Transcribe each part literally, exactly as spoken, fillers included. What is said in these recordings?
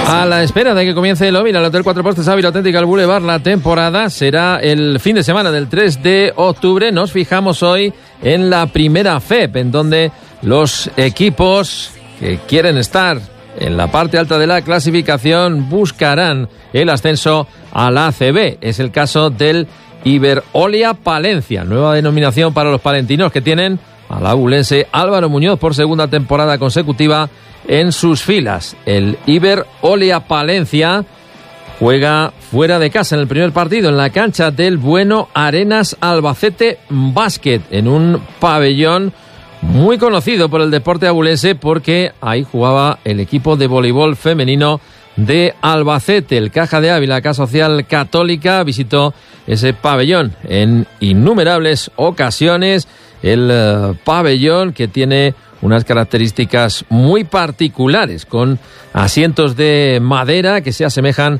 A la espera de que comience el Ómira, el Hotel Cuatro Postes Ávila Auténtica al Boulevard, la temporada será el fin de semana del tres de octubre. Nos fijamos hoy en la primera F E P, en donde los equipos que quieren estar en la parte alta de la clasificación buscarán el ascenso a la A C B. Es el caso del Iberolia Palencia, nueva denominación para los palentinos, que tienen al abulense Álvaro Muñoz por segunda temporada consecutiva en sus filas. El Iberolia Palencia juega fuera de casa en el primer partido en la cancha del Bueno Arenas Albacete Básquet, en un pabellón muy conocido por el deporte abulense, porque ahí jugaba el equipo de voleibol femenino de Albacete. El Caja de Ávila, Casa Social Católica, visitó ese pabellón en innumerables ocasiones. El uh, pabellón que tiene unas características muy particulares, con asientos de madera que se asemejan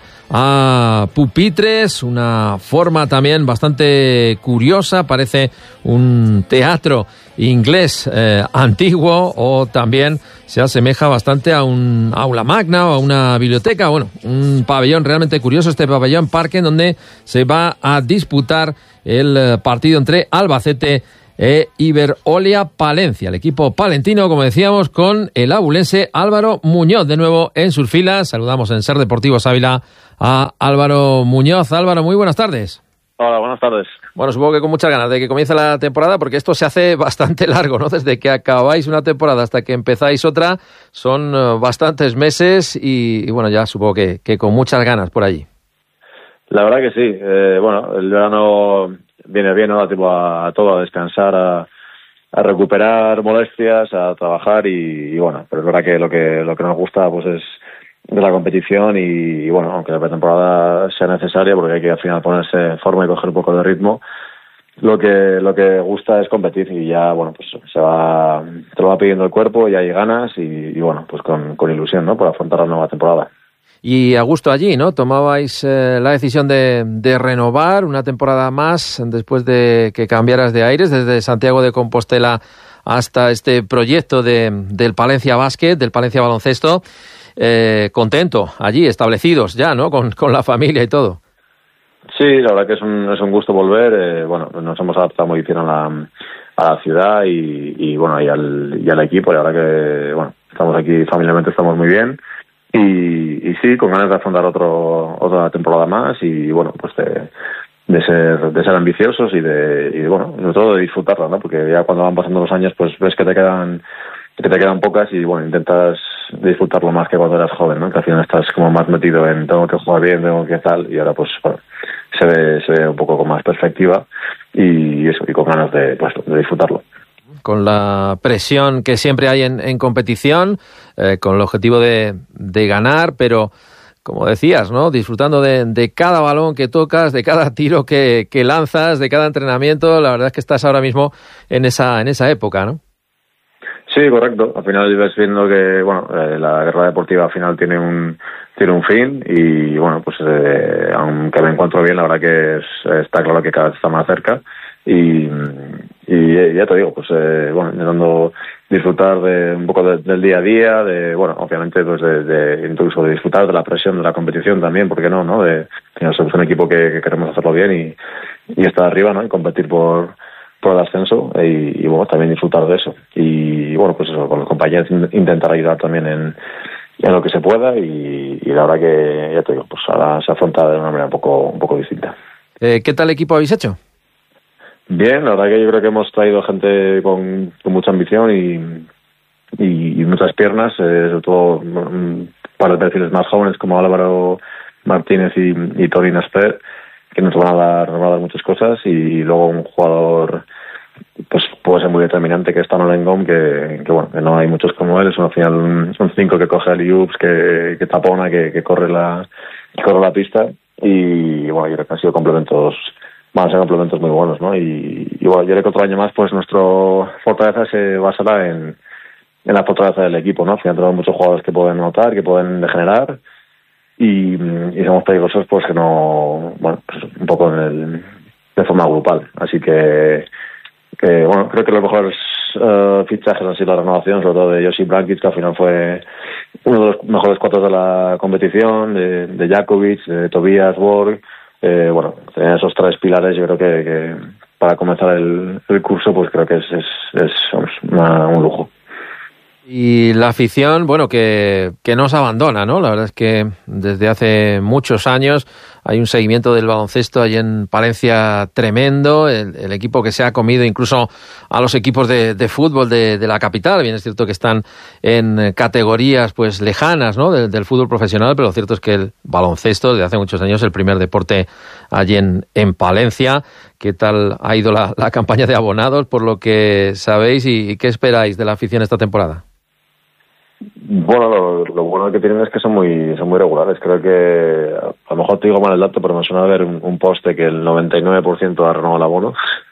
a pupitres, una forma también bastante curiosa, parece un teatro inglés eh, antiguo, o también se asemeja bastante a un aula magna o a una biblioteca. Bueno, un pabellón realmente curioso, este pabellón parque, en donde se va a disputar el eh, partido entre Albacete e Iberolia Palencia. El equipo palentino, como decíamos, con el abulense Álvaro Muñoz de nuevo en sus filas. Saludamos en Ser Deportivos Ávila a Álvaro Muñoz. Álvaro, muy buenas tardes. Hola, buenas tardes. Bueno, supongo que con muchas ganas de que comience la temporada, porque esto se hace bastante largo, ¿no? Desde que acabáis una temporada hasta que empezáis otra, son uh, bastantes meses y, y bueno, ya supongo que, que con muchas ganas por allí. La verdad que sí. Eh, bueno, el verano viene bien, ¿no? Da tiempo a, a todo, a descansar, a, a recuperar molestias, a trabajar y, y bueno, pero es verdad que lo que lo que nos gusta pues es de la competición y, y bueno, aunque la pretemporada sea necesaria, porque hay que al final ponerse en forma y coger un poco de ritmo, lo que lo que gusta es competir y ya, bueno, pues se va, te lo va pidiendo el cuerpo y hay ganas y, y bueno, pues con, con ilusión, ¿no? Por afrontar la nueva temporada. Y a gusto allí, ¿no? Tomabais eh, la decisión de, de renovar una temporada más después de que cambiaras de aires, desde Santiago de Compostela hasta este proyecto de, del Palencia Básquet, del Palencia Baloncesto. Eh, contento allí, establecidos ya, ¿no? Con, con la familia y todo. Sí, la verdad que es un, es un gusto volver. Eh, bueno, nos hemos adaptado muy bien a la, a la ciudad y, y bueno, y al, y al equipo. La verdad que, bueno, estamos aquí familiarmente, estamos muy bien. Y, y sí, con ganas de afrontar otro, otra temporada más y bueno, pues de, de ser de ser ambiciosos y de y bueno, sobre todo de disfrutarla, ¿no? Porque ya cuando van pasando los años, pues ves que te quedan que te quedan pocas y bueno, intentas disfrutarlo más que cuando eras joven, ¿no? Que al final estás como más metido en tengo que jugar bien, tengo que tal, y ahora pues bueno, se ve se ve un poco con más perspectiva y eso, y con ganas de pues de disfrutarlo. Con la presión que siempre hay en, en competición, eh, con el objetivo de, de ganar, pero como decías, ¿no? Disfrutando de, de cada balón que tocas, de cada tiro que, que lanzas, de cada entrenamiento. La verdad es que estás ahora mismo en esa en esa época, ¿no? Sí, correcto. Al final ves viendo que bueno, eh, la guerra deportiva al final tiene un tiene un fin y bueno, pues eh, aunque me encuentro bien, la verdad que es, está claro que cada vez está más cerca. Y, y ya te digo, pues eh, bueno, intentando disfrutar de un poco de, del día a día, de bueno, obviamente pues de, de incluso de disfrutar de la presión de la competición también, ¿por qué no? ¿No? De que somos un equipo que, que queremos hacerlo bien y, y estar arriba, ¿no? Y competir por por el ascenso y, y bueno, también disfrutar de eso. Y bueno, pues eso, con los compañeros intentar ayudar también en, en lo que se pueda y, y la verdad que ya te digo, pues ahora se afronta de una manera un poco un poco distinta. Eh, ¿Qué tal equipo habéis hecho? Bien, la verdad que yo creo que hemos traído gente con, con mucha ambición y, y, y muchas piernas, eh, sobre todo un par de perfiles más jóvenes como Álvaro Martínez y, y Torin Asper, que nos van a dar, nos van a dar muchas cosas, y luego un jugador pues puede ser muy determinante, que es Tano Lengom, que, que bueno, que no hay muchos como él, es un, al final un, un cinco que coge alley-oops, que, que tapona, que, que corre la que corre la pista, y bueno, yo creo que han sido complementos van a ser complementos muy buenos, ¿no? Y, y bueno, yo creo que otro año más, pues nuestro fortaleza se basará en, en la fortaleza del equipo, ¿no? Al final tenemos muchos jugadores que pueden anotar, que pueden degenerar, y, y somos peligrosos, pues que no, bueno, pues un poco en el, de forma grupal. Así que, que, bueno, creo que los mejores uh, fichajes han sido la renovación, sobre todo de Josip Brankic, que al final fue uno de los mejores cuatro de la competición, de, de Jakovic, de Tobias, Borg. Eh, bueno, tener esos tres pilares, yo creo que, que para comenzar el, el curso, pues creo que es, es, es una, un lujo. Y la afición, bueno, que, que no se abandona, ¿no? La verdad es que desde hace muchos años hay un seguimiento del baloncesto allí en Palencia tremendo, el, el equipo que se ha comido incluso a los equipos de, de fútbol de, de la capital. Bien es cierto que están en categorías pues lejanas, ¿no? Del, del fútbol profesional, pero lo cierto es que el baloncesto desde hace muchos años es el primer deporte allí en, en Palencia. ¿Qué tal ha ido la, la campaña de abonados, por lo que sabéis, y, y qué esperáis de la afición esta temporada? Bueno, lo, lo bueno que tienen es que son muy son muy regulares. Creo que, a lo mejor te digo mal el dato, pero me suena ver un, un poste que el noventa y nueve por ciento ha renovado el abono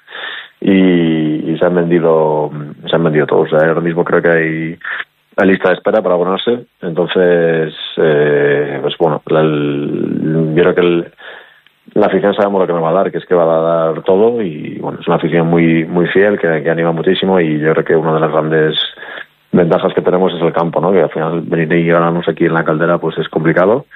y, y se han vendido se han vendido todos. O sea, ahora mismo creo que hay, hay lista de espera para abonarse. Entonces, eh, pues bueno, la, el, yo creo que el, la afición sabemos lo que nos va a dar, que es que va a dar todo, y bueno, es una afición muy muy fiel, que, que anima muchísimo, y yo creo que una de las grandes ventajas que tenemos es el campo, ¿no? Que al final venir y ganarnos aquí en la Caldera pues es complicado,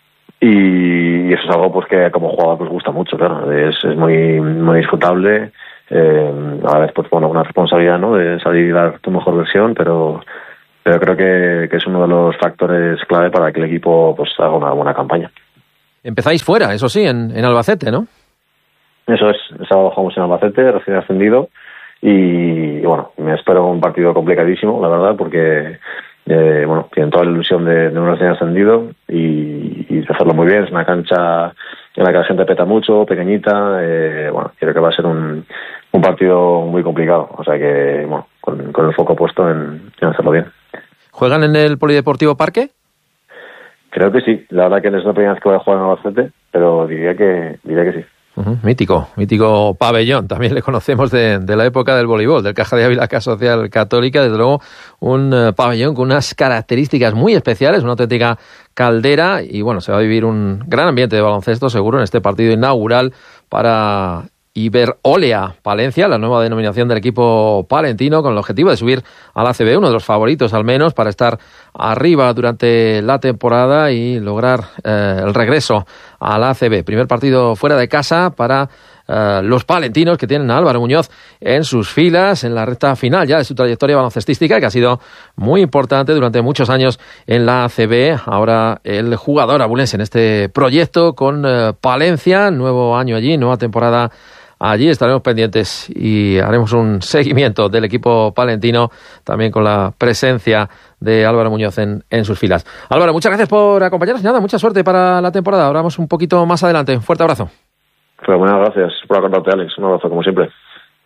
y eso es algo pues que como jugador pues gusta mucho, claro, es, es muy muy disfrutable, eh, a la vez pues bueno, una responsabilidad, ¿no? De salir y dar tu mejor versión, pero pero creo que, que es uno de los factores clave para que el equipo pues haga una buena campaña. Empezáis fuera, eso sí, en, en Albacete, ¿no? Eso es, el sábado jugamos en Albacete, recién ascendido. Y bueno, me espero un partido complicadísimo, la verdad, porque eh, bueno, tienen toda la ilusión de, de un recién ascendido y, y de hacerlo muy bien. Es una cancha en la que la gente peta mucho, pequeñita. Eh, bueno, creo que va a ser un, un partido muy complicado. O sea que, bueno, con, con el foco puesto en, en hacerlo bien. ¿Juegan en el Polideportivo Parque? Creo que sí. La verdad que no es la primera vez que voy a jugar en Albacete, pero diría que diría que sí. Uh-huh. Mítico, mítico pabellón, también le conocemos de, de la época del voleibol, del Caja de Ávila Casa Social Católica, desde luego un uh, pabellón con unas características muy especiales, una auténtica caldera, y bueno, se va a vivir un gran ambiente de baloncesto seguro en este partido inaugural para Iberolea Palencia, la nueva denominación del equipo palentino, con el objetivo de subir a la A C B, uno de los favoritos al menos para estar arriba durante la temporada y lograr eh, el regreso a la A C B. Primer partido fuera de casa para eh, los palentinos, que tienen a Álvaro Muñoz en sus filas en la recta final ya de su trayectoria baloncestística, que ha sido muy importante durante muchos años en la A C B. Ahora el jugador abulense en este proyecto con eh, Palencia, nuevo año allí, nueva temporada allí. Estaremos pendientes y haremos un seguimiento del equipo palentino, también con la presencia de Álvaro Muñoz en, en sus filas. Álvaro, muchas gracias por acompañarnos y nada, mucha suerte para la temporada. Hablamos un poquito más adelante. Un fuerte abrazo. Pues buenas gracias por acordarte, Alex. Un abrazo, como siempre.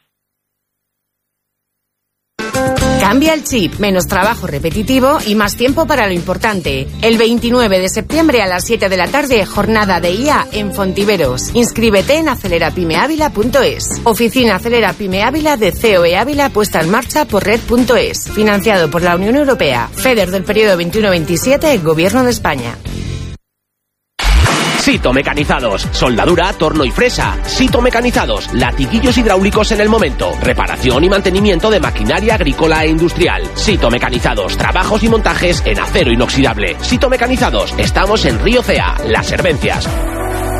Cambia el chip, menos trabajo repetitivo y más tiempo para lo importante. El veintinueve de septiembre a las siete de la tarde, jornada de I A en Fontiveros. Inscríbete en acelera pyme ávila punto es. Oficina Acelera Pyme Ávila de C O E Ávila, puesta en marcha por red punto es. Financiado por la Unión Europea. FEDER del periodo veintiuno veintisiete, Gobierno de España. Sito Mecanizados, soldadura, torno y fresa. Sito Mecanizados, latiguillos hidráulicos en el momento. Reparación y mantenimiento de maquinaria agrícola e industrial. Sito Mecanizados, trabajos y montajes en acero inoxidable. Sito Mecanizados, estamos en Río Cea, Las Hervencias.